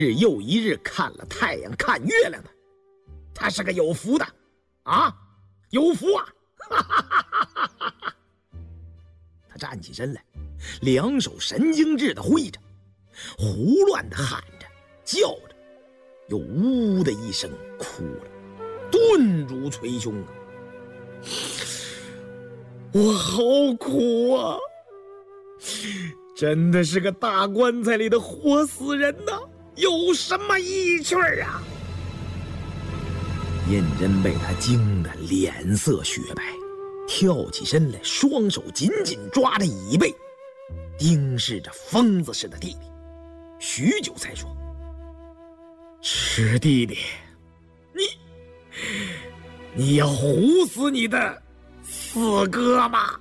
日又一日看了太阳看月亮的，他是个有福的啊，有福啊！他站起身来，两手神经质地挥着，胡乱地喊着叫着，又呜的一声哭了，顿如捶胸啊！我好苦啊，真的是个大棺材里的活死人呐，有什么意趣啊？胤禛被他惊得脸色雪白，跳起身来，双手紧紧抓着椅背，盯视着疯子似的弟弟，许久才说：“赤弟弟，你要唬死你的四哥吗？”